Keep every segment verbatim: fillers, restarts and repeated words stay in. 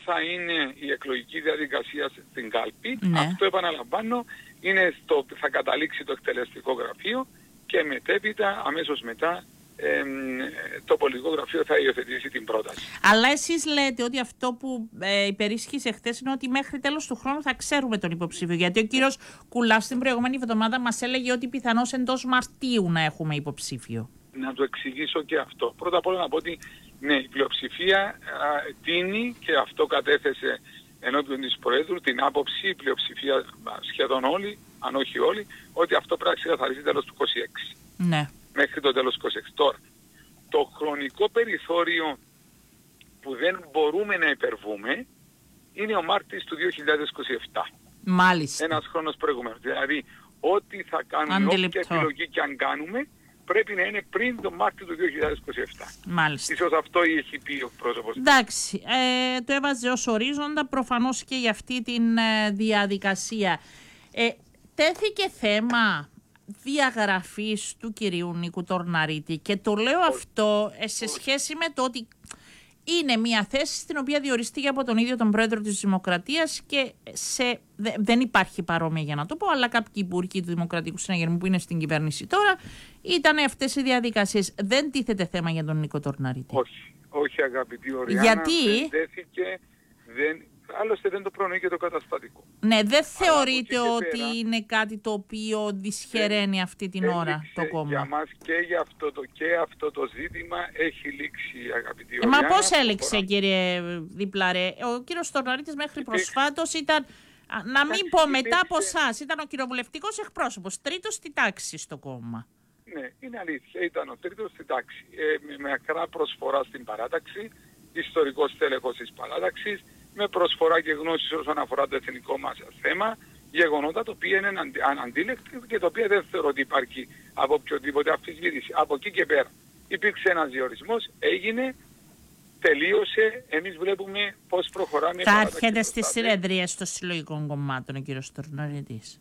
θα είναι η εκλογική διαδικασία στην κάλπη, ναι. αυτό επαναλαμβάνω, είναι στο, θα καταλήξει το εκτελεστικό γραφείο και μετέπειτα, αμέσως μετά, Ε, το πολιτικό γραφείο θα υιοθετήσει την πρόταση. Αλλά εσείς λέτε ότι αυτό που ε, υπερίσχυσε χτες είναι ότι μέχρι τέλος του χρόνου θα ξέρουμε τον υποψήφιο. Γιατί ο κύριος Κουλάς την προηγούμενη εβδομάδα μας έλεγε ότι πιθανώς εντός Μαρτίου να έχουμε υποψήφιο. Να το εξηγήσω και αυτό. Πρώτα απ' όλα να πω ότι ναι, η πλειοψηφία α, τίνει και αυτό κατέθεσε ενώπιον της Προέδρου την άποψη, η πλειοψηφία σχεδόν όλοι, αν όχι όλοι, ότι αυτό πρέπει να ξεκαθαρίσει τέλος του είκοσι έξι. Ναι. Μέχρι το τέλος του είκοσι έξι. Τώρα, το χρονικό περιθώριο που δεν μπορούμε να υπερβούμε είναι ο Μάρτης του δύο χιλιάδες είκοσι επτά. Μάλιστα. Ένας χρόνος προηγουμένως. Δηλαδή, ό,τι θα κάνουμε, Αντιληπτό. όποια επιλογή και αν κάνουμε, πρέπει να είναι πριν το Μάρτιο του δύο χιλιάδες είκοσι επτά. Μάλιστα. Ίσως αυτό έχει πει ο πρόσωπος. Εντάξει, ε, το έβαζε ως ορίζοντα προφανώς και για αυτή την ε, διαδικασία. Ε, τέθηκε θέμα διαγραφής του κυρίου Νίκου Τορναρίτη και το λέω Όχι. αυτό ε, σε σχέση με το ότι είναι μια θέση στην οποία διοριστήκε από τον ίδιο τον πρόεδρο της Δημοκρατίας και σε, δε, δεν υπάρχει παρόμοια για να το πω, αλλά κάποιοι υπουργοί του Δημοκρατικού Συναγερμού που είναι στην κυβέρνηση τώρα ήταν αυτές οι διαδικασίες. Δεν τίθεται θέμα για τον Νίκο Τορναρίτη. Όχι, όχι αγαπητή Οριάννα. Γιατί? Δεν τέθηκε, δεν... Άλλωστε δεν το προνοεί και το καταστατικό. Ναι, δεν θεωρείτε ότι πέρα, είναι κάτι το οποίο δυσχεραίνει αυτή την ώρα το κόμμα. Για μας και για αυτό το, και αυτό το ζήτημα έχει λήξει, αγαπητή ε, Οριάννα. Μα πώς έληξε, φορά. κύριε Διπλαρέ? Ο κύριος Τορναρίτης μέχρι υπήρξε. προσφάτως ήταν, να μην πω μετά υπήρξε. από εσάς, ήταν ο κοινοβουλευτικός εκπρόσωπος, τρίτος στη τάξη στο κόμμα. Ναι, είναι αλήθεια, ήταν ο τρίτος στη τάξη. Ε, με μακρά προσφορά στην παράταξη, ιστορικός τέλεχος της παράταξης, με προσφορά και γνώση όσον αφορά το εθνικό μας θέμα, γεγονότα τα οποία είναι αναντίλεκτα και τα οποία δεν θεωρώ ότι υπάρχει από οποιοδήποτε αμφισβήτηση. Από εκεί και πέρα υπήρξε ένας διορισμός, έγινε, τελείωσε, εμείς βλέπουμε πώς προχωράμε. Θα έρχεται στις συνεδρίες των συλλογικών κομμάτων ο κύριος Τορναρίτης?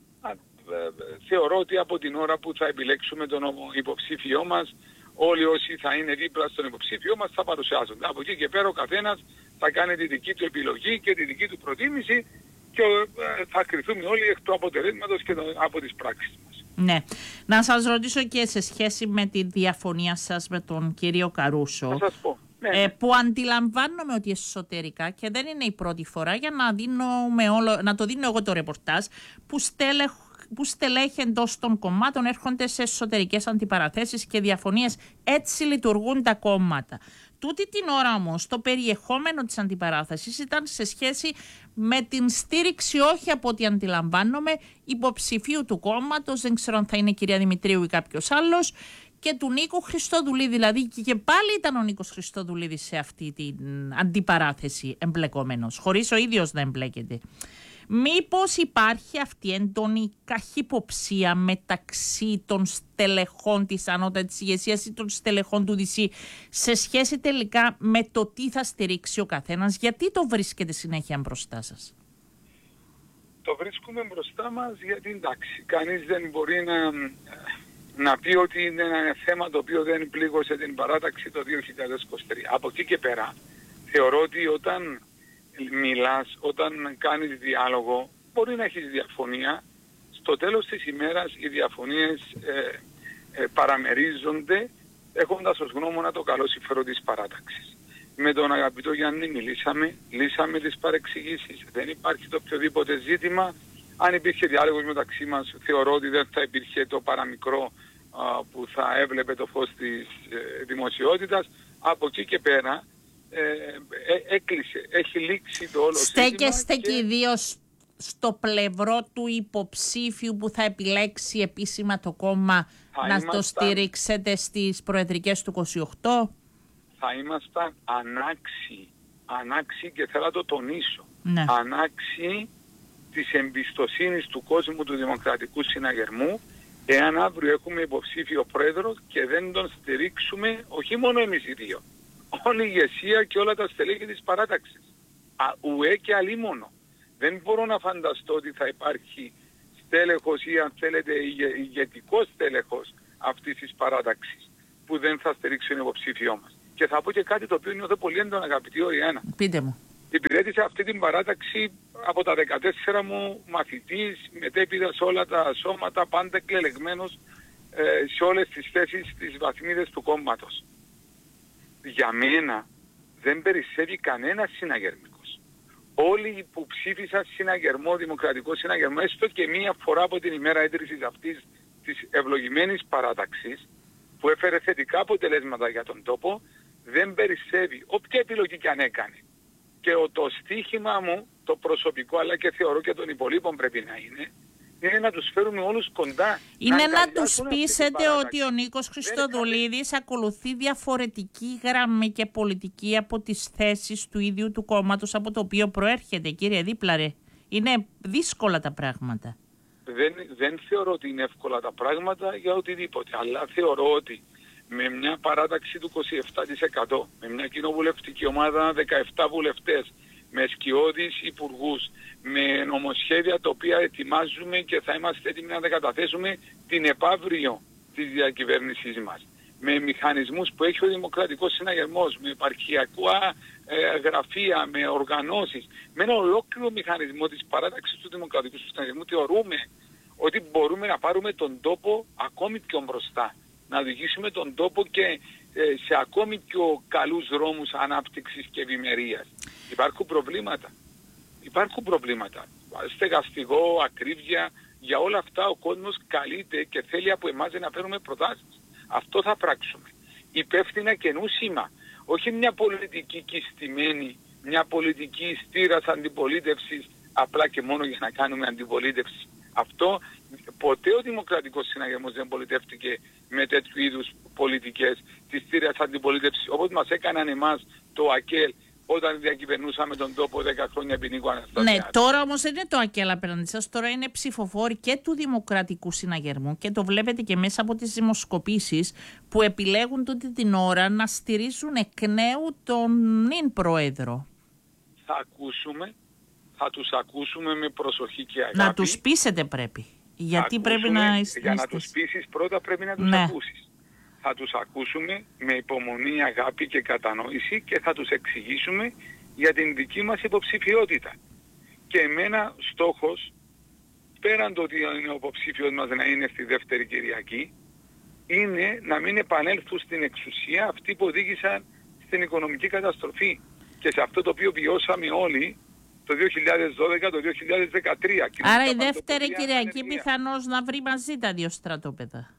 Θεωρώ ότι από την ώρα που θα επιλέξουμε τον υποψήφιό μας, όλοι όσοι θα είναι δίπλα στον υποψήφιό μας θα παρουσιάζονται. Από εκεί και πέρα ο καθένας θα κάνει τη δική του επιλογή και τη δική του προτίμηση και ε, θα κριθούμε όλοι εκ του αποτελέσματος και το, από τις πράξεις μας. Ναι. Να σας ρωτήσω και σε σχέση με τη διαφωνία σας με τον κύριο Καρούσο. Να σας πω. Ναι, ναι. Ε, που αντιλαμβάνομαι ότι εσωτερικά και δεν είναι η πρώτη φορά για να, δίνουμε όλο, να το δίνω εγώ το ρεπορτάζ που στέλεχ που στελέχη εντός των κομμάτων έρχονται σε εσωτερικές αντιπαραθέσεις και διαφωνίες. Έτσι λειτουργούν τα κόμματα. Τούτη την ώρα όμως το περιεχόμενο της αντιπαράθεσης ήταν σε σχέση με την στήριξη, όχι από ό,τι αντιλαμβάνομαι, υποψηφίου του κόμματος, δεν ξέρω αν θα είναι η κυρία Δημητρίου ή κάποιος άλλος, και του Νίκου Χριστόδουλη, δηλαδή και πάλι ήταν ο Νίκος Χριστόδουλης σε αυτή την αντιπαράθεση εμπλεκόμενος, χωρίς ο ίδιος να εμπλέκεται. Μήπως υπάρχει αυτή έντονη καχυποψία μεταξύ των στελεχών της ανώτατης ηγεσίας ή των στελεχών του ΔΣ σε σχέση τελικά με το τι θα στηρίξει ο καθένας? Γιατί το βρίσκετε συνέχεια μπροστά σας? Το βρίσκουμε μπροστά μας γιατί εντάξει, κανείς δεν μπορεί να, να πει ότι είναι ένα θέμα το οποίο δεν πλήγωσε την παράταξη το δύο χιλιάδες είκοσι τρία. Από εκεί και πέρα θεωρώ ότι όταν μιλάς, όταν κάνεις διάλογο, μπορεί να έχεις διαφωνία. Στο τέλος της ημέρας οι διαφωνίες ε, ε, παραμερίζονται έχοντας ως γνώμονα το καλό συμφέρον της παράταξης. Με τον αγαπητό Γιάννη μιλήσαμε, λύσαμε τις παρεξηγήσεις. Δεν υπάρχει το οποιοδήποτε ζήτημα. Αν υπήρχε διάλογος μεταξύ μας, θεωρώ ότι δεν θα υπήρχε το παραμικρό α, που θα έβλεπε το φως της ε, δημοσιότητας. Από εκεί και πέρα Ε, ε, έκλεισε, έχει λήξει το όλο σύστημα. Στέκεστε και και ιδίω στο πλευρό του υποψήφιου που θα επιλέξει επίσημα το κόμμα θα να ήμασταν, το στηρίξετε στις προεδρικές του είκοσι οκτώ? Θα ήμασταν ανάξιοι, ανάξιοι και θέλω να το τονίσω, ναι. ανάξιοι της εμπιστοσύνης του κόσμου του Δημοκρατικού Συναγερμού εάν αύριο έχουμε υποψήφιο πρόεδρο και δεν τον στηρίξουμε, όχι μόνο εμείς οι δύο, όλη η ηγεσία και όλα τα στελέχη της παράταξης. Α, ουέ και αλίμονο. Δεν μπορώ να φανταστώ ότι θα υπάρχει στέλεχος ή αν θέλετε ηγε, ηγετικός στέλεχος αυτής της παράταξης που δεν θα στηρίξει τον υποψήφιό μας. Και θα πω και κάτι το οποίο νιώθω πολύ έντονα, αγαπητή Οριάννα. Πείτε μου. Υπηρέτησα αυτή την παράταξη από τα δεκατέσσερα μου μαθητής, μετέπειτα σε όλα τα σώματα, πάντα εκλεγμένος ε, σε όλες τις θέσεις, τις βαθμίδες του κόμματος. Για μένα δεν περισσεύει κανένας συναγερμικός. Όλοι που ψήφισαν συναγερμό, δημοκρατικό συναγερμό, έστω και μία φορά από την ημέρα ίδρυσης αυτής της ευλογημένης παράταξης, που έφερε θετικά αποτελέσματα για τον τόπο, δεν περισσεύει όποια επιλογή και αν έκανε. Και το στίχημα μου, το προσωπικό, αλλά και θεωρώ και των υπολείπων πρέπει να είναι, είναι να τους φέρουμε όλους κοντά. Είναι να, να τους πείσετε ότι ο Νίκος Χριστοδουλίδης ακολουθεί διαφορετική γραμμή και πολιτική από τις θέσεις του ίδιου του κόμματος από το οποίο προέρχεται, κύριε Δίπλαρε. Είναι δύσκολα τα πράγματα. Δεν, δεν θεωρώ ότι είναι εύκολα τα πράγματα για οτιδήποτε, αλλά θεωρώ ότι με μια παράταξη του είκοσι επτά τοις εκατό, με μια κοινοβουλευτική ομάδα δεκαεπτά βουλευτές, με σκιώδεις υπουργούς, με νομοσχέδια τα οποία ετοιμάζουμε και θα είμαστε έτοιμοι να τα καταθέσουμε την επαύριο της διακυβέρνησής μας, με μηχανισμούς που έχει ο Δημοκρατικός Συναγερμός, με επαρχιακά ε, γραφεία, με οργανώσεις, με ένα ολόκληρο μηχανισμό της παράταξης του Δημοκρατικού Συναγερμού, θεωρούμε ότι μπορούμε να πάρουμε τον τόπο ακόμη πιο μπροστά, να οδηγήσουμε τον τόπο και ε, σε ακόμη πιο καλούς δρόμους ανάπτυξης και ευημερίας. Υπάρχουν προβλήματα. Υπάρχουν προβλήματα. Στεγαστικό, ακρίβεια, για όλα αυτά ο κόσμος καλείται και θέλει από εμάς να φέρουμε προτάσεις. Αυτό θα πράξουμε. Υπεύθυνα και νούσιμα. Όχι μια πολιτική κιστημένη, μια πολιτική στήρας αντιπολίτευσης, απλά και μόνο για να κάνουμε αντιπολίτευση. Αυτό ποτέ ο Δημοκρατικός Συναγερμός δεν πολιτεύτηκε με τέτοιου είδους πολιτικές της στήρας αντιπολίτευσης, όπως μας έκαναν εμάς το ΑΚΕΛ όταν διακυβερνούσαμε τον τόπο δέκα χρόνια ποινικού Αναστασιάδη. Ναι, τώρα όμως δεν είναι το ΑΚΕΛ απέναντι σας, τώρα είναι ψηφοφόροι και του Δημοκρατικού Συναγερμού και το βλέπετε και μέσα από τις δημοσκοπήσεις που επιλέγουν τούτη την ώρα να στηρίζουν εκ νέου τον νυν πρόεδρο. Θα ακούσουμε, θα τους ακούσουμε με προσοχή και αγάπη. Να τους πείσετε πρέπει. Γιατί πρέπει να είστε... Για να τους πείσεις πρώτα πρέπει να τους ναι. ακούσεις. Θα τους ακούσουμε με υπομονή, αγάπη και κατανόηση και θα τους εξηγήσουμε για την δική μας υποψηφιότητα. Και εμένα στόχος, πέραν το ότι είναι ο υποψήφιος μας να είναι στη δεύτερη Κυριακή, είναι να μην επανέλθουν στην εξουσία αυτοί που οδήγησαν στην οικονομική καταστροφή. Και σε αυτό το οποίο βιώσαμε όλοι το δύο χιλιάδες δώδεκα, το δύο χιλιάδες δεκατρία. Άρα η δεύτερη Κυριακή πιθανώς να βρει μαζί τα δύο στρατόπεδα.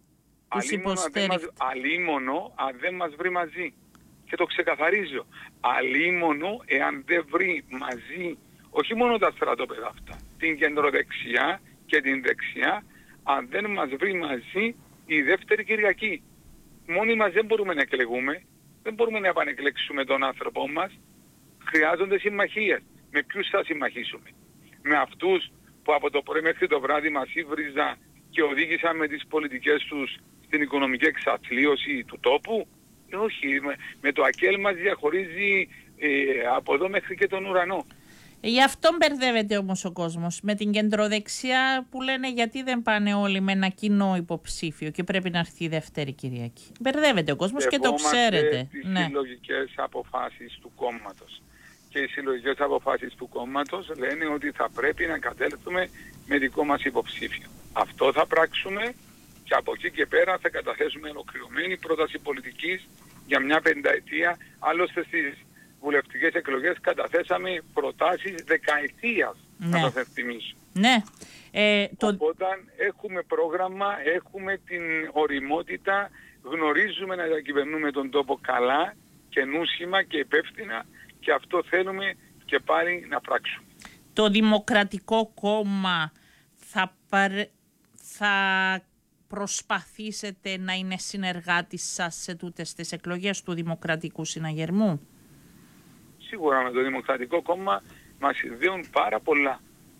Αλίμονο αν δεν μας βρει μαζί. Και το ξεκαθαρίζω. Αλίμονο εάν δεν βρει μαζί όχι μόνο τα στρατόπεδα αυτά, την κεντροδεξιά και την δεξιά, αν δεν μας βρει μαζί η δεύτερη Κυριακή. Μόνοι μας δεν μπορούμε να εκλεγούμε, δεν μπορούμε να επανεκλέξουμε τον άνθρωπό μας. Χρειάζονται συμμαχίες. Με ποιους θα συμμαχίσουμε? Με αυτούς που από το πρωί μέχρι το βράδυ μας ήβριζαν και οδήγησαν με τις πολιτικές τους στην οικονομική εξαθλίωση του τόπου? Ε, όχι, με, με το ΑΚΕΛ μας διαχωρίζει ε, από εδώ μέχρι και τον ουρανό. Γι' αυτό μπερδεύεται όμως ο κόσμος με την κεντροδεξιά που λένε γιατί δεν πάνε όλοι με ένα κοινό υποψήφιο και πρέπει να έρθει η δεύτερη Κυριακή. Μπερδεύεται ο κόσμος και το ξέρετε. Τις ναι. συλλογικές αποφάσεις του κόμματος. Και οι συλλογικές αποφάσεις του κόμματος λένε ότι θα πρέπει να κατέλθουμε με δικό μας υποψήφιο. Αυτό θα πράξουμε και από εκεί και πέρα θα καταθέσουμε ολοκληρωμένη πρόταση πολιτικής για μια πενταετία. Άλλωστε στις βουλευτικές εκλογές καταθέσαμε προτάσεις δεκαετίας, ναι. να σας θυμίσω. Ναι. Ε, το... Οπότε έχουμε πρόγραμμα, έχουμε την οριμότητα, γνωρίζουμε να διακυβερνούμε τον τόπο καλά και νούσιμα και υπεύθυνα και αυτό θέλουμε και πάλι να πράξουμε. Το Δημοκρατικό Κόμμα θα, παρ... θα προσπαθήσετε να είναι συνεργάτης σας σε τούτες τις εκλογές του Δημοκρατικού Συναγερμού? Σίγουρα με το Δημοκρατικό Κόμμα μας ιδέουν πάρα πολλά.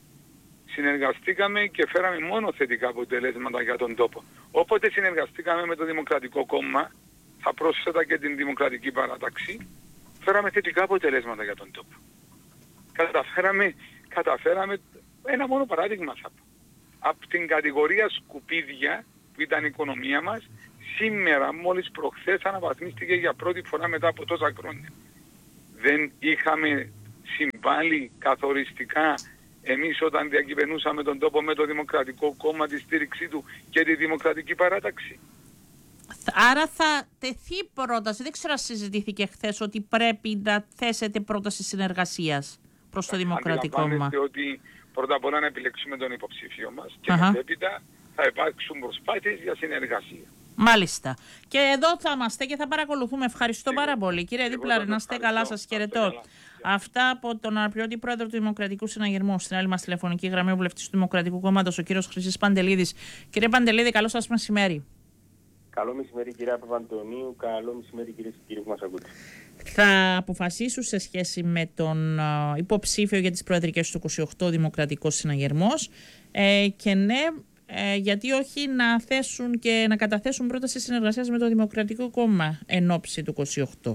Συνεργαστήκαμε και φέραμε μόνο θετικά αποτελέσματα για τον τόπο. Όποτε συνεργαστήκαμε με το Δημοκρατικό Κόμμα, θα πρόσθετα και την Δημοκρατική Παράταξη, φέραμε θετικά αποτελέσματα για τον τόπο. Καταφέραμε, καταφέραμε ένα μόνο παράδειγμα θα πω. Από την κατηγορία σκουπίδια που ήταν η οικονομία μας, σήμερα μόλις προχθές αναβαθμίστηκε για πρώτη φορά μετά από τόσα χρόνια. Δεν είχαμε συμβάλλει καθοριστικά εμείς όταν διακυβερνούσαμε τον τόπο με το Δημοκρατικό Κόμμα, τη στήριξή του και τη Δημοκρατική Παράταξη? Άρα θα τεθεί πρόταση, δεν ξέρω αν συζητήθηκε χθες ότι πρέπει να θέσετε πρόταση συνεργασίας προς το Δημοκρατικό Κόμμα. Αντιλαμβάνεστε ότι πρώτα απ' όλα να επιλέξουμε τον υποψήφιο μας και uh-huh. μετέπειτα θα υπάρξουν προσπάθειες για συνεργασία. Μάλιστα. Και εδώ θα είμαστε και θα παρακολουθούμε. Ευχαριστώ πάρα πολύ. Κύριε Δίπλαρε, να είστε καλά, σας χαιρετώ. Αυτά από τον αναπληρωτή πρόεδρο του Δημοκρατικού Συναγερμού. Στην άλλη μας τηλεφωνική γραμμή, ο βουλευτής του Δημοκρατικού Κόμματος, ο κύριος Χρυσής Παντελίδης. Κύριε Παντελίδη, καλό σας μεσημέρι. Καλό μεσημέρι, κυρία Παπαντονίου. Καλό μεσημέρι, κυρίες και κύριοι που μας ακούτε. Θα αποφασίσουν σε σχέση με τον uh, υποψήφιο για τις προεδρικές του είκοσι οκτώ Δημοκρατικός Συναγερμός ε, και ναι, ε, γιατί όχι να θέσουν και να καταθέσουν πρόταση συνεργασίας με το Δημοκρατικό Κόμμα εν ώψη του είκοσι οκτώ.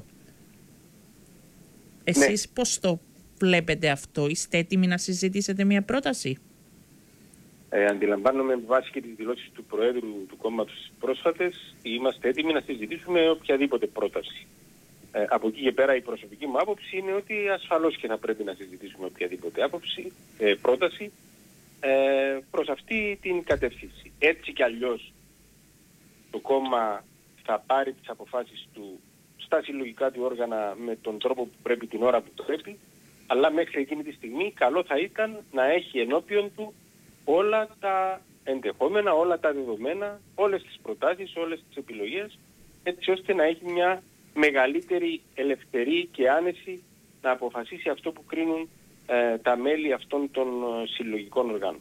Εσείς ναι. Πώς το βλέπετε αυτό, είστε έτοιμοι να συζητήσετε μια πρόταση? Ε, αντιλαμβάνομαι βάσει και τις δηλώσεις του Προέδρου του κόμματος πρόσφατες, είμαστε έτοιμοι να συζητήσουμε οποιαδήποτε πρόταση. Ε, από εκεί και πέρα η προσωπική μου άποψη είναι ότι ασφαλώς και θα πρέπει να συζητήσουμε οποιαδήποτε άποψη, ε, πρόταση ε, προς αυτή την κατεύθυνση. Έτσι κι αλλιώς το κόμμα θα πάρει τις αποφάσεις του στα συλλογικά του όργανα με τον τρόπο που πρέπει, την ώρα που πρέπει, αλλά μέχρι εκείνη τη στιγμή καλό θα ήταν να έχει ενώπιον του όλα τα ενδεχόμενα, όλα τα δεδομένα, όλες τις προτάσεις, όλες τις επιλογές, έτσι ώστε να έχει μια μεγαλύτερη ελευθερία και άνεση να αποφασίσει αυτό που κρίνουν ε, τα μέλη αυτών των ε, συλλογικών οργάνων.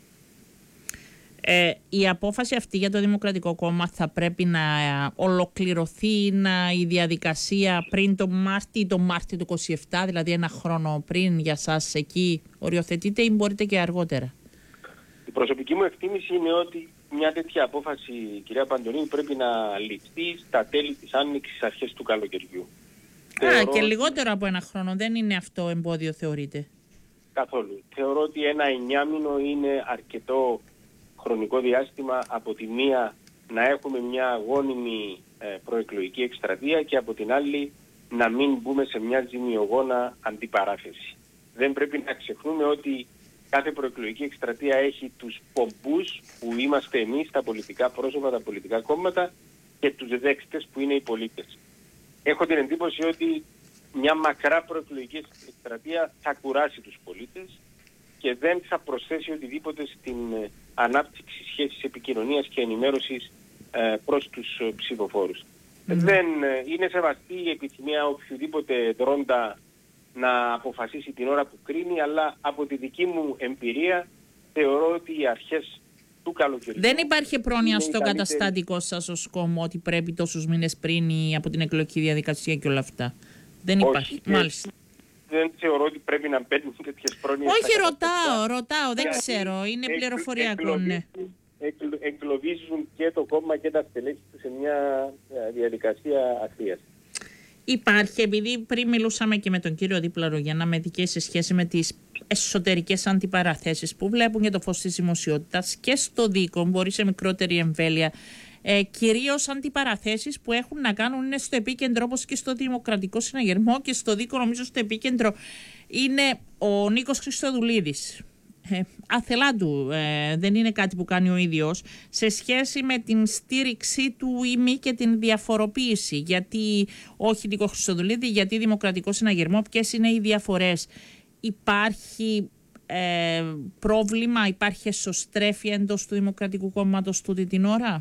Ε, η απόφαση αυτή για το Δημοκρατικό Κόμμα θα πρέπει να ολοκληρωθεί να, η διαδικασία πριν το Μάρτιο, το Μάρτιο του είκοσι επτά, δηλαδή ένα χρόνο πριν για σας εκεί οριοθετείτε ή μπορείτε και αργότερα? Η προσωπική μου εκτίμηση είναι ότι μια τέτοια απόφαση, κυρία Παντονίου, πρέπει να ληφθεί στα τέλη της άνοιξης, αρχές του καλοκαιριού. Α, Θεωρώ... και λιγότερο από ένα χρόνο. Δεν είναι αυτό εμπόδιο, θεωρείτε? Καθόλου. Θεωρώ ότι ένα εννιάμηνο είναι αρκετό χρονικό διάστημα από τη μία να έχουμε μια αγώνιμη ε, προεκλογική εκστρατεία και από την άλλη να μην μπούμε σε μια ζημιογόνα αντιπαράθεση. Δεν πρέπει να ξεχνούμε ότι κάθε προεκλογική εκστρατεία έχει τους πομπούς που είμαστε εμείς, τα πολιτικά πρόσωπα, τα πολιτικά κόμματα και τους δέκτες που είναι οι πολίτες. Έχω την εντύπωση ότι μια μακρά προεκλογική εκστρατεία θα κουράσει τους πολίτες και δεν θα προσθέσει οτιδήποτε στην ανάπτυξη σχέσης επικοινωνίας και ενημέρωσης ε, προς τους ε, ψηφοφόρους. Mm-hmm. Δεν ε, είναι σεβαστή η επιθυμία οποιοδήποτε δρόντα να αποφασίσει την ώρα που κρίνει, αλλά από τη δική μου εμπειρία θεωρώ ότι οι αρχές του καλοκαιριού... Δεν υπάρχει πρόνοια στο καλύτερη... καταστατικό σας ως κόμμα ότι πρέπει τόσους μήνες πριν ή από την εκλογική διαδικασία και όλα αυτά? Δεν υπάρχει. Όχι, μάλιστα. Δεν θεωρώ ότι πρέπει να παίρνουν τέτοιες πρόνοιες. Όχι, ρωτάω, ρωτάω, δεν ξέρω. Είναι εκ, πληροφοριακό, ναι. Εγκλωβίζουν και το κόμμα και τα στελέχη του σε μια διαδικασία αστείας. Υπάρχει, επειδή πριν μιλούσαμε και με τον κύριο Δίπλαρο για να με δικαιώσει σε σχέση με τις εσωτερικές αντιπαραθέσεις που βλέπουν για το φως της δημοσιότητας και στο δίκο, μπορεί σε μικρότερη εμβέλεια, ε, κυρίως αντιπαραθέσεις που έχουν να κάνουν είναι στο επίκεντρο, όπως και στο Δημοκρατικό Συναγερμό και στο δίκο, νομίζω στο επίκεντρο είναι ο Νίκος Χριστοδουλίδης. Ε, άθελά του, ε, δεν είναι κάτι που κάνει ο ίδιος, σε σχέση με την στήριξή του ή μη και την διαφοροποίηση. Γιατί όχι Νίκο Χριστοδουλίδη, γιατί Δημοκρατικό Συναγερμό, ποιες είναι οι διαφορές? Υπάρχει ε, πρόβλημα, υπάρχει εσωστρέφεια εντός του Δημοκρατικού Κόμματος τούτη την ώρα?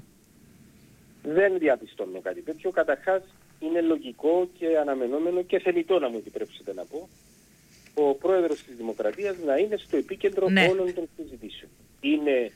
Δεν διαπιστώνω κάτι τέτοιο. Καταρχάς είναι λογικό και αναμενόμενο και θεμιτό, να μου επιτρέψετε να πω, ο πρόεδρος της Δημοκρατίας να είναι στο επίκεντρο ναι. όλων των συζητήσεων. Είναι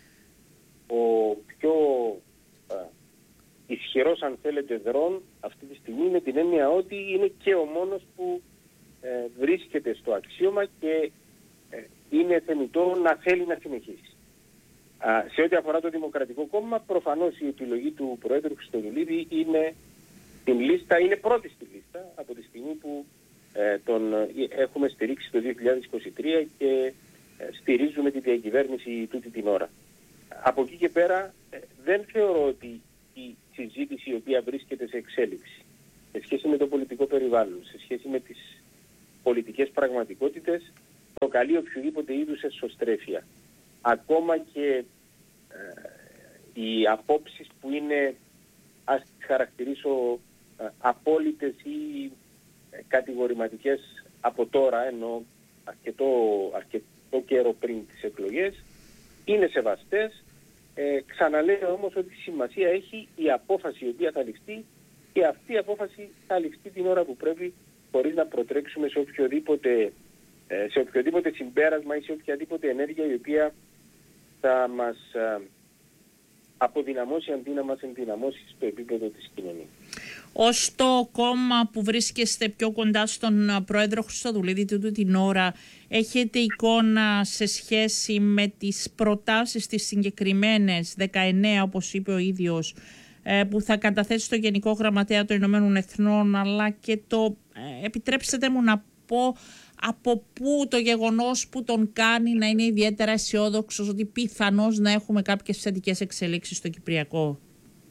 ο πιο α, ισχυρός, αν θέλετε, δρόν αυτή τη στιγμή, με την έννοια ότι είναι και ο μόνος που ε, βρίσκεται στο αξίωμα και ε, είναι θεμιτό να θέλει να συνεχίσει. Α, σε ό,τι αφορά το Δημοκρατικό Κόμμα, προφανώς η επιλογή του Προέδρου Χριστοδουλίδη είναι, την λίστα, είναι πρώτη στη λίστα από τη στιγμή που ε, τον ε, έχουμε στηρίξει το δύο χιλιάδες είκοσι τρία και ε, στηρίζουμε τη διακυβέρνηση τούτη την ώρα. Από εκεί και πέρα ε, δεν θεωρώ ότι η συζήτηση η οποία βρίσκεται σε εξέλιξη σε σχέση με το πολιτικό περιβάλλον, σε σχέση με τις πολιτικές πραγματικότητες προκαλεί οποιοδήποτε είδους εσωστρέφεια. Ακόμα και ε, οι απόψεις που είναι, ας τις χαρακτηρίσω, ε, απόλυτες ή ε, κατηγορηματικές από τώρα, ενώ αρκετό, αρκετό καιρό πριν τις εκλογές, είναι σεβαστές. Ε, ξαναλέω όμως ότι σημασία έχει η απόφαση η οποία θα ληφθεί, και αυτή η απόφαση θα ληφθεί την ώρα που πρέπει, χωρίς να προτρέξουμε σε οποιοδήποτε, ε, σε οποιοδήποτε συμπέρασμα ή σε οποιαδήποτε ενέργεια η οποία θα μας ε, αποδυναμώσει αντί να μας ενδυναμώσει στο επίπεδο της κοινωνίας. Ως το κόμμα που βρίσκεστε πιο κοντά στον Πρόεδρο Χριστοδουλίδη τούτη την ώρα, έχετε εικόνα σε σχέση με τις προτάσεις τις συγκεκριμένες δεκαεννέα, όπως είπε ο ίδιος, που θα καταθέσει στο Γενικό Γραμματέα των Ηνωμένων Εθνών, αλλά και το, επιτρέψτε μου να πω, από πού το γεγονός που τον κάνει να είναι ιδιαίτερα αισιόδοξος ότι πιθανώς να έχουμε κάποιες θετικές εξελίξεις στο Κυπριακό?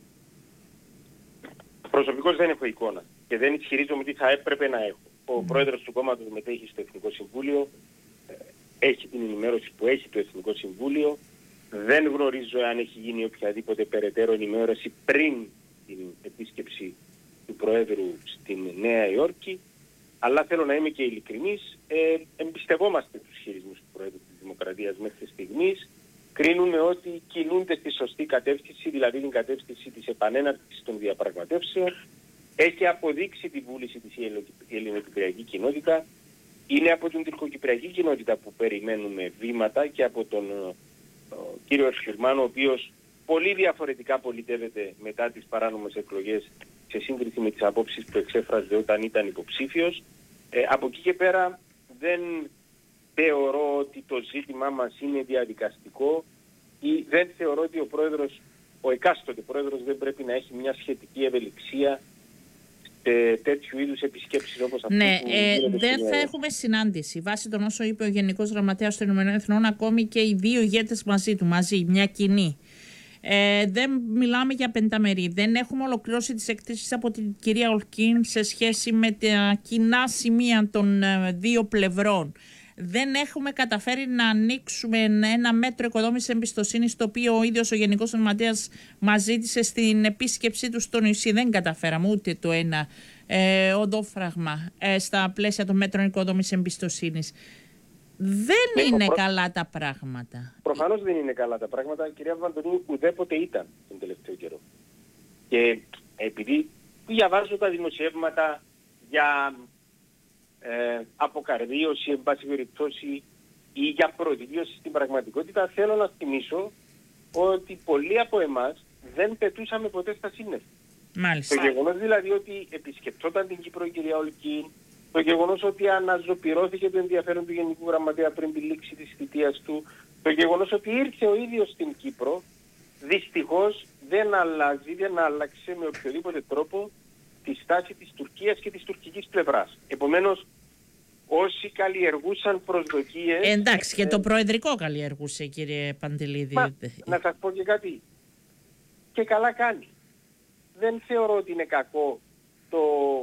Προσωπικώς δεν έχω εικόνα και δεν ισχυρίζομαι ότι θα έπρεπε να έχω. Ο mm. πρόεδρος του κόμματος μετέχει στο Εθνικό Συμβούλιο, έχει την ενημέρωση που έχει το Εθνικό Συμβούλιο. Δεν γνωρίζω αν έχει γίνει οποιαδήποτε περαιτέρω ενημέρωση πριν την επίσκεψη του Προέδρου στην Νέα Υόρκη, αλλά θέλω να είμαι και ειλικρινής. Ε, εμπιστευόμαστε τους χειρισμούς του Προέδρου της Δημοκρατίας μέχρι στιγμής. Κρίνουμε ότι κινούνται στη σωστή κατεύθυνση, δηλαδή την κατεύθυνση της επανέναρξης των διαπραγματεύσεων. Έχει αποδείξει τη βούληση της η ελληνοκυπριακή κοινότητα. Είναι από την τουρκοκυπριακή κοινότητα που περιμένουμε βήματα και από τον ο κύριο Ερχιουρμάν, ο οποίος πολύ διαφορετικά πολιτεύεται μετά τις παράνομες εκλογές σε σύγκριση με τις απόψεις που εξέφραζε όταν ήταν υποψήφιος. Ε, από εκεί και πέρα δεν θεωρώ ότι το ζήτημά μας είναι διαδικαστικό ή δεν θεωρώ ότι ο πρόεδρος, ο εκάστοτε πρόεδρος δεν πρέπει να έχει μια σχετική ευελιξία σε τέτοιου είδους επισκέψεις όπως αυτή. Ναι, που ε, δεν σήμερα. θα έχουμε συνάντηση. Βάσει των όσων είπε ο Γενικός Γραμματέας των Ηνωμένων Εθνών, ακόμη και οι δύο ηγέτες μαζί του, μαζί, μια κοινή. Ε, δεν μιλάμε για πενταμερή. Δεν έχουμε ολοκληρώσει τις εκθέσεις από την κυρία Ολκίν σε σχέση με τα κοινά σημεία των ε, δύο πλευρών. Δεν έχουμε καταφέρει να ανοίξουμε ένα μέτρο οικοδόμησης εμπιστοσύνης, το οποίο ο ίδιος ο Γενικός Γραμματέας μας ζήτησε στην επίσκεψή του στο νησί. Δεν καταφέραμε ούτε το ένα ε, οντόφραγμα ε, στα πλαίσια των μέτρων οικοδόμησης εμπιστοσύνης. Δεν ναι, είναι προ... καλά τα πράγματα. Προφανώς δεν είναι καλά τα πράγματα. Κυρία Βαντονίου, ουδέποτε ήταν τον τελευταίο καιρό. Και επειδή διαβάζω τα δημοσιεύματα για ε, αποκαρδίωση, εν πάση περιπτώσει, ή για προδήλωση στην πραγματικότητα, θέλω να θυμίσω ότι πολλοί από εμάς δεν πετούσαμε ποτέ στα σύννεφα. Μάλιστα. Το γεγονός δηλαδή ότι επισκεπτόταν την Κύπρο η κυρία Ολκίν, το γεγονός ότι αναζωπυρώθηκε το ενδιαφέρον του Γενικού Γραμματέα πριν τη λήξη της θητείας του, το γεγονός ότι ήρθε ο ίδιος στην Κύπρο, δυστυχώς δεν αλλάζει, δεν άλλαξε με οποιοδήποτε τρόπο τη στάση της Τουρκίας και της τουρκικής πλευράς. Επομένως, όσοι καλλιεργούσαν προσδοκίες... Ε, εντάξει, και ε, το προεδρικό καλλιεργούσε, κύριε Παντελίδη. Μα, να σας πω και κάτι. Και καλά κάνει. Δεν θεωρώ ότι είναι κακό το...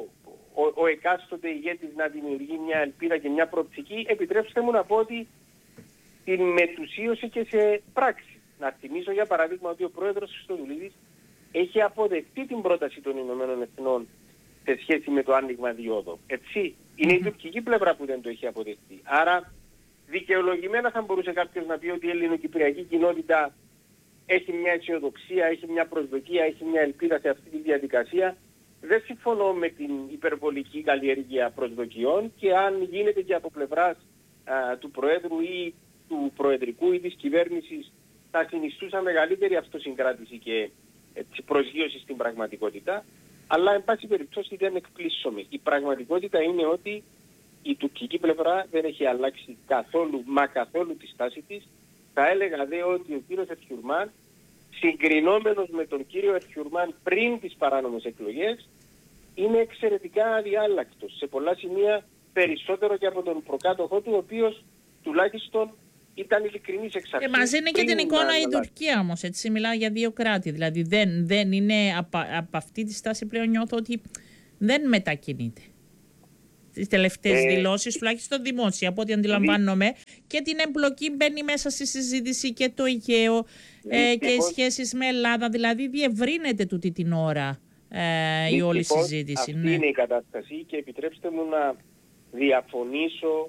Ο, ο εκάστοτε ηγέτης να δημιουργεί μια ελπίδα και μια προοπτική. Επιτρέψτε μου να πω ότι την μετουσίωσε και σε πράξη. Να θυμίσω για παράδειγμα ότι ο πρόεδρος Χριστοδουλίδης έχει αποδεχτεί την πρόταση των Ηνωμένων Εθνών σε σχέση με το άνοιγμα διόδου. Έτσι, είναι η τουρκική πλευρά που δεν το έχει αποδεχτεί. Άρα, δικαιολογημένα θα μπορούσε κάποιος να πει ότι η ελληνοκυπριακή κοινότητα έχει μια αισιοδοξία, έχει μια προσδοκία, έχει μια ελπίδα σε αυτή τη διαδικασία. Δεν συμφωνώ με την υπερβολική καλλιέργεια προσδοκιών και αν γίνεται και από πλευράς α, του Προέδρου ή του Προεδρικού ή της κυβέρνησης θα συνιστούσα μεγαλύτερη αυτοσυγκράτηση και έτσι, προσγείωση στην πραγματικότητα. Αλλά εν πάση περιπτώσει δεν εκπλήσωμαι. Η πραγματικότητα είναι ότι η τουρκική πλευρά δεν έχει αλλάξει καθόλου, μα καθόλου τη στάση της. Θα έλεγα δε ότι ο κύριος Ερχιουρμάν, συγκρινόμενος με τον κύριο Ερχιουρμάν πριν τις παράνομες εκλογές, είναι εξαιρετικά αδιάλακτος. Σε πολλά σημεία περισσότερο και από τον προκάτοχό του, ο οποίος τουλάχιστον ήταν ειλικρινής εξ αρχής. Και μαζί είναι και την εικόνα η Τουρκία όμως, έτσι μιλάει για δύο κράτη. Δηλαδή δεν, δεν είναι από, από αυτή τη στάση πλέον νιώθω ότι δεν μετακινείται. τις τελευταίες Ε, δηλώσεις, τουλάχιστον δημόσια, από ό,τι αντιλαμβάνομαι, και την εμπλοκή μπαίνει μέσα στη συζήτηση και το Αιγαίο ε, και οι σχέσεις με Ελλάδα, δηλαδή διευρύνεται τούτη την ώρα ε, η όλη συζήτηση. Αυτή ναι. είναι η κατάσταση και επιτρέψτε μου να διαφωνήσω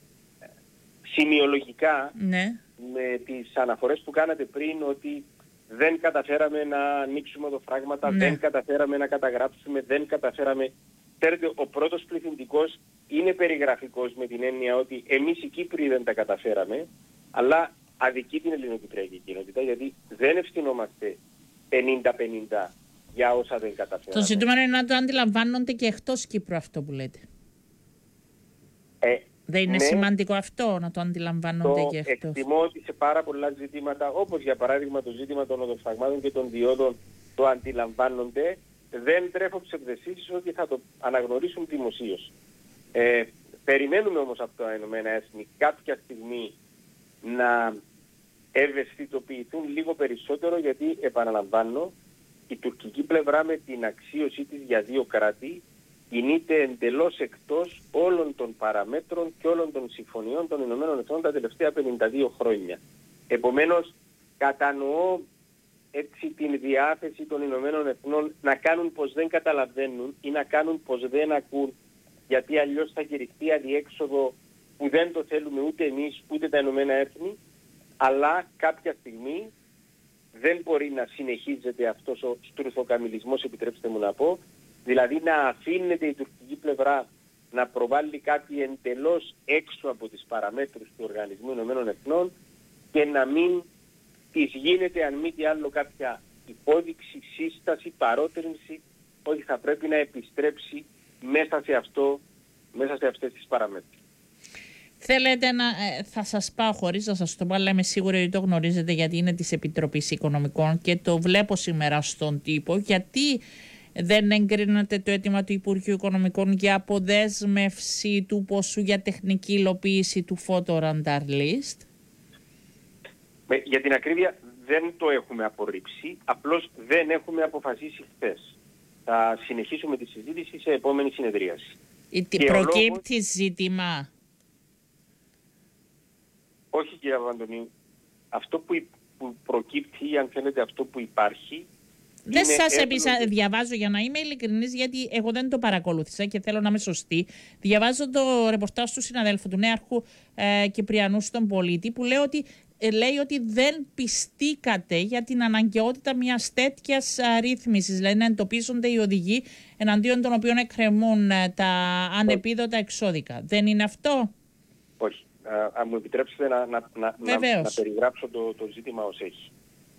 σημειολογικά ναι. με τις αναφορές που κάνατε πριν ότι δεν καταφέραμε να ανοίξουμε οδοφράγματα, ναι. δεν καταφέραμε να καταγράψουμε, δεν καταφέραμε. Ξέρετε, ο πρώτος πληθυντικός είναι περιγραφικός με την έννοια ότι εμείς οι Κύπροι δεν τα καταφέραμε, αλλά αδικεί την ελληνοκυπριακή κοινότητα, γιατί δεν ευθυνόμαστε πενήντα πενήντα για όσα δεν καταφέραμε. Το ζητούμενο είναι να το αντιλαμβάνονται και εκτός Κύπρου αυτό που λέτε. Ε, δεν είναι ναι, σημαντικό αυτό να το αντιλαμβάνονται το και εκτός? εκτιμώ ότι σε πάρα πολλά ζητήματα, όπως για παράδειγμα το ζήτημα των οδοφραγμάτων και των διόδων, το αντιλαμβάνονται. Δεν τρέφω ψευδαισθήσεις ότι θα το αναγνωρίσουν δημοσίως. Ε, περιμένουμε όμως από τα Ηνωμένα Έθνη κάποια στιγμή να ευαισθητοποιηθούν λίγο περισσότερο, γιατί επαναλαμβάνω, η τουρκική πλευρά με την αξίωσή της για δύο κράτη κινείται εντελώς εκτός όλων των παραμέτρων και όλων των συμφωνιών των Ηνωμένων Εθνών τα τελευταία πενήντα δύο χρόνια. Επομένως, κατανοώ έτσι την διάθεση των Ηνωμένων Εθνών να κάνουν πως δεν καταλαβαίνουν ή να κάνουν πως δεν ακούν, γιατί αλλιώς θα κηρυχθεί αδιέξοδο που δεν το θέλουμε ούτε εμείς ούτε τα Ηνωμένα Έθνη, αλλά κάποια στιγμή δεν μπορεί να συνεχίζεται αυτός ο στρουθοκαμιλισμός, επιτρέψτε μου να πω, δηλαδή να αφήνεται η τουρκική πλευρά να προβάλλει κάτι εντελώς έξω από τις παραμέτρους του Οργανισμού Ηνωμένων Εθνών και να μην της γίνεται αν μη τι άλλο κάποια υπόδειξη, σύσταση, παρότρινση ότι θα πρέπει να επιστρέψει μέσα σε αυτό, μέσα σε αυτές τις παραμέτρους. Θέλετε να, ε, θα σας πάω χωρίς να σας το πω, αλλά είμαι σίγουρη ότι το γνωρίζετε, γιατί είναι της Επιτροπής Οικονομικών και το βλέπω σήμερα στον τύπο. Γιατί δεν εγκρίνεται το αίτημα του Υπουργείου Οικονομικών για αποδέσμευση του ποσού για τεχνική υλοποίηση του Photo Radar List? Με, για την ακρίβεια δεν το έχουμε απορρίψει, απλώς δεν έχουμε αποφασίσει χθες. Θα συνεχίσουμε τη συζήτηση σε επόμενη συνεδρίαση. Η, προκύπτει λόγος... ζήτημα. Όχι κύριε Παπαντονίου. Αυτό που, που προκύπτει, αν θέλετε αυτό που υπάρχει... Δεν σας έπεισα, διαβάζω για να είμαι ειλικρινής, γιατί εγώ δεν το παρακολούθησα και θέλω να είμαι σωστή. Διαβάζω το ρεπορτάζ του συναδέλφου του Νέαρχου ε, Κυπριανού στον Πολίτη, που λέει ότι, ε, λέει ότι δεν πιστήκατε για την αναγκαιότητα μιας τέτοιας ε, ρύθμισης, δηλαδή να εντοπίζονται οι οδηγοί εναντίον των οποίων εκκρεμούν ε, τα ανεπίδοτα εξώδικα. Δεν είναι αυτό? Όχι. Αν μου επιτρέψετε να, να, να, να, να περιγράψω το, το ζήτημα ως έχει.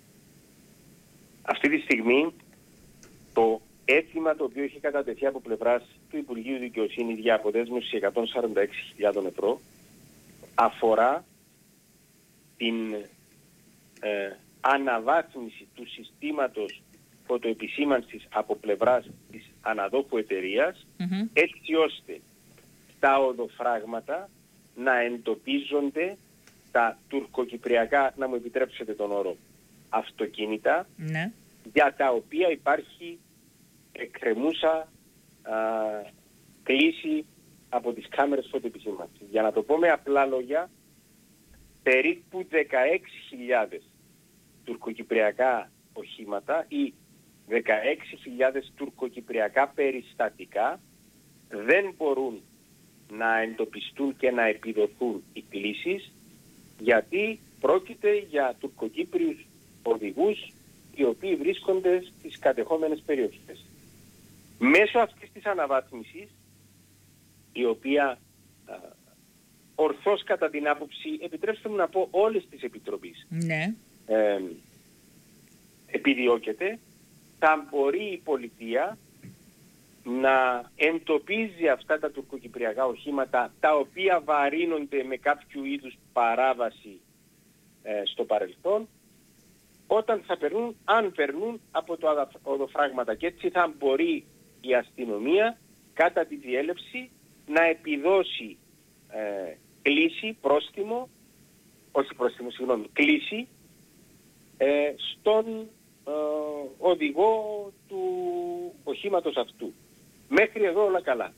Αυτή τη στιγμή το αίτημα το οποίο έχει κατατεθεί από πλευράς του Υπουργείου Δικαιοσύνης για αποδέσμευση εκατόν σαράντα έξι χιλιάδες ευρώ αφορά την ε, αναβάθμιση του συστήματος φωτοεπισήμανσης από πλευράς της αναδόχου εταιρείας, mm-hmm. έτσι ώστε τα οδοφράγματα να εντοπίζονται τα τουρκοκυπριακά, να μου επιτρέψετε τον όρο, αυτοκίνητα, ναι. για τα οποία υπάρχει εκκρεμούσα α, κλίση από τις κάμερες φωτοεπισήμανσης. Για να το πω με απλά λόγια, περίπου δεκαέξι χιλιάδες τουρκοκυπριακά οχήματα ή δεκαέξι χιλιάδες τουρκοκυπριακά περιστατικά δεν μπορούν να εντοπιστούν και να επιδοθούν οι κλήσεις, γιατί πρόκειται για τουρκοκύπριους οδηγούς οι οποίοι βρίσκονται στις κατεχόμενες περιοχές. Μέσω αυτής της αναβάθμισης, η οποία α, ορθώς κατά την άποψη, επιτρέψτε μου να πω, όλες τις επιτροπές ναι. ε, επιδιώκεται, θα μπορεί η πολιτεία να εντοπίζει αυτά τα τουρκοκυπριακά οχήματα τα οποία βαρύνονται με κάποιο είδους παράβαση ε, στο παρελθόν, όταν θα περνούν, αν περνούν από το οδοφράγματα, και έτσι θα μπορεί η αστυνομία κατά τη διέλευση να επιδώσει ε, κλήση, πρόστιμο, όχι πρόστιμο, συγγνώμη, κλήση ε, στον ε, οδηγό του οχήματος αυτού. Μέχρι εδώ όλα καλά.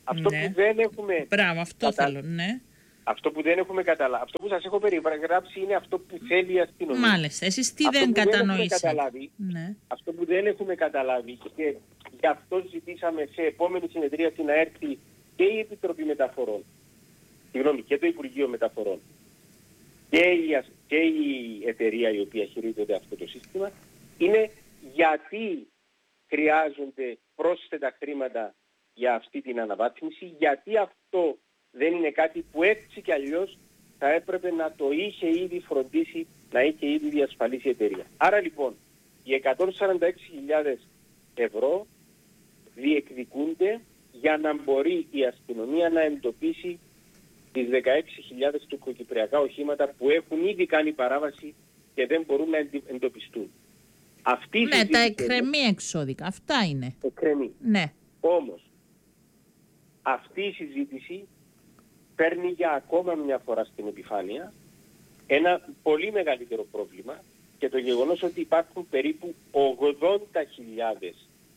Αυτό ναι. που δεν έχουμε... Μπράβο, αυτό κατα... θέλω, ναι. Αυτό που δεν έχουμε καταλάβει, αυτό που σας έχω περιγράψει είναι αυτό που θέλει η αστυνομία. Μάλιστα, εσείς τι αυτό δεν που κατανοήσατε. Δεν έχουμε ναι. Αυτό που δεν έχουμε καταλάβει και γι' αυτό ζητήσαμε σε επόμενη συνεδρίαση να έρθει και η Επιτροπή Μεταφορών, συγγνώμη, και το Υπουργείο Μεταφορών και η, και η εταιρεία η οποία χειρίζεται αυτό το σύστημα, είναι γιατί χρειάζονται πρόσθετα χρήματα για αυτή την αναβάθμιση, γιατί αυτό δεν είναι κάτι που έτσι κι αλλιώς θα έπρεπε να το είχε ήδη φροντίσει, να είχε ήδη διασφαλίσει η εταιρεία. Άρα λοιπόν, οι εκατόν σαράντα έξι χιλιάδες ευρώ διεκδικούνται για να μπορεί η αστυνομία να εντοπίσει τις δεκαέξι χιλιάδες τουρκοκυπριακά οχήματα που έχουν ήδη κάνει παράβαση και δεν μπορούν να εντοπιστούν. Αυτή ναι, τα εκκρεμή εξώδικα. Αυτά είναι. Εκκρεμή. Ναι. Όμως, αυτή η συζήτηση παίρνει για ακόμα μια φορά στην επιφάνεια ένα πολύ μεγαλύτερο πρόβλημα και το γεγονός ότι υπάρχουν περίπου ογδόντα χιλιάδες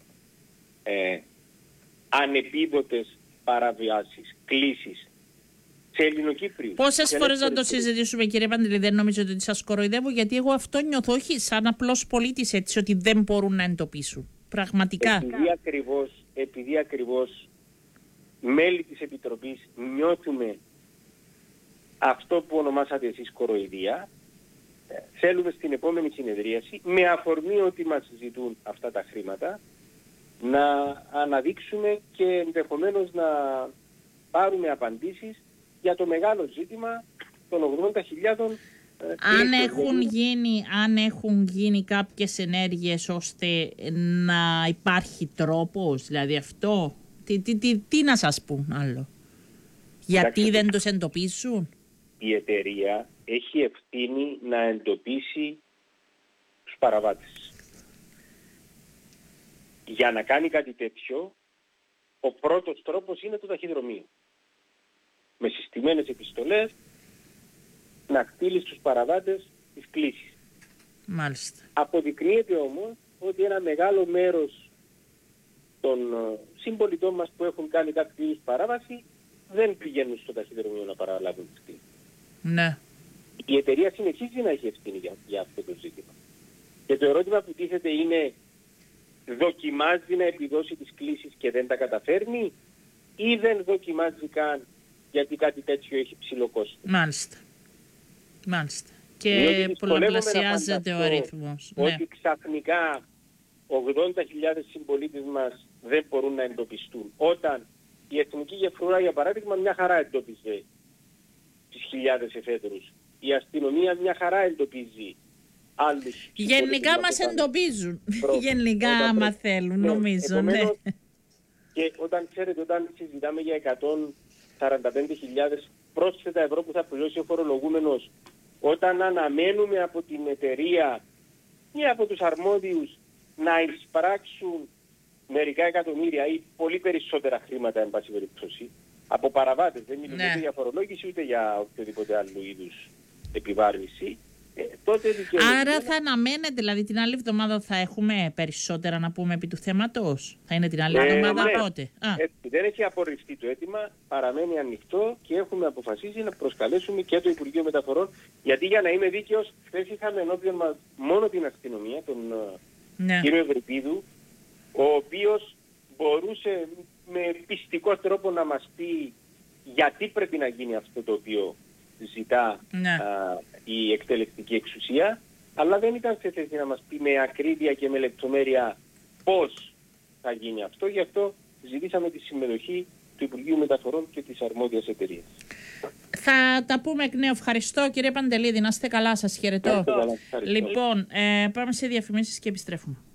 ε, ανεπίδοτες παραβιάσεις, κλήσεις σε Ελληνοκύπριους. Πόσες φορές να το συζητήσουμε, κύριε Παντελή, δεν νομίζω ότι σας κοροϊδεύω, γιατί εγώ αυτό νιώθω όχι σαν απλός πολίτης έτσι, ότι δεν μπορούν να εντοπίσουν. Πραγματικά. Επειδή ακριβώς, επειδή ακριβώς μέλη της Επιτροπής νιώθουμε αυτό που ονομάσατε εσείς κοροϊδία, θέλουμε στην επόμενη συνεδρίαση, με αφορμή ότι μας ζητούν αυτά τα χρήματα, να αναδείξουμε και ενδεχομένως να πάρουμε απαντήσεις για το μεγάλο ζήτημα των ογδόντα χιλιάδων. Αν έχουν, γίνει, αν έχουν γίνει κάποιες ενέργειες ώστε να υπάρχει τρόπος, δηλαδή αυτό, τι, τι, τι, τι να σας πούν άλλο. Γιατί Εντάξει, δεν τους εντοπίσουν. Η εταιρεία έχει ευθύνη να εντοπίσει τους παραβάτες. Για να κάνει κάτι τέτοιο, ο πρώτος τρόπος είναι το ταχυδρομείο. Με συστημένες επιστολές να στείλει στους παραβάτες τις κλήσεις. Μάλιστα. Αποδεικνύεται όμως ότι ένα μεγάλο μέρος των συμπολιτών μας που έχουν κάνει κάποιο είδους παράβαση δεν πηγαίνουν στο ταχυδρομείο να παραλάβουν τις κλήσεις. Ναι. Η εταιρεία συνεχίζει να έχει ευθύνη για, για αυτό το ζήτημα. Και το ερώτημα που τίθεται είναι, δοκιμάζει να επιδώσει τις κλήσεις και δεν τα καταφέρνει, ή δεν δοκιμάζει καν γιατί κάτι τέτοιο έχει ψηλό κόστος. Μάλιστα. Μάλιστα. Και πολλαπλασιάζεται ο αριθμός. Ότι ναι. ξαφνικά ογδόντα χιλιάδες συμπολίτες μας δεν μπορούν να εντοπιστούν. Όταν η Εθνική Γεφυρά, για παράδειγμα, μια χαρά εντοπίζει τις χιλιάδες εφέδρους. Η αστυνομία μια χαρά εντοπίζει άλλους. Γενικά μας εντοπίζουν. Γενικά άμα θέλουν, ναι, νομίζω. επομένως, ναι. Και όταν ξέρετε, όταν συζητάμε για εκατόν σαράντα πέντε χιλιάδες πρόσθετα ευρώ που θα πληρώσει ο φορολογούμενος, όταν αναμένουμε από την εταιρεία ή από τους αρμόδιους να εισπράξουν μερικά εκατομμύρια ή πολύ περισσότερα χρήματα, εν πάση περιπτώσει, από παραβάτες, δεν μιλούμε ναι. ούτε για φορολόγηση ούτε για οποιοδήποτε άλλου είδους επιβάρυνση, ε, τότε άρα θα αναμένετε, δηλαδή την άλλη εβδομάδα θα έχουμε περισσότερα να πούμε επί του θέματος. Θα είναι την άλλη ε, εβδομάδα ναι. πότε. Α. Έτσι, δεν έχει απορριφθεί το αίτημα, παραμένει ανοιχτό και έχουμε αποφασίσει να προσκαλέσουμε και το Υπουργείο Μεταφορών, γιατί για να είμαι δίκαιος, χθες είχαμε ενώπιον μας μόνο την αστυνομία, τον ναι. κύριο Ευρυπίδου, ο οποίος μπορούσε με πιστικό τρόπο να μας πει γιατί πρέπει να γίνει αυτό το οποίο ζητά ναι. α, η εκτελεστική εξουσία, αλλά δεν ήταν σε θέση να μας πει με ακρίβεια και με λεπτομέρεια πώς θα γίνει αυτό. Γι' αυτό ζητήσαμε τη συμμετοχή του Υπουργείου Μεταφορών και της αρμόδιας εταιρείας. Θα τα πούμε εκ νέου. Ευχαριστώ, κύριε Παντελίδη. Να είστε καλά, σας χαιρετώ. Ευχαριστώ. Λοιπόν, ε, πάμε σε διαφημίσεις και επιστρέφουμε.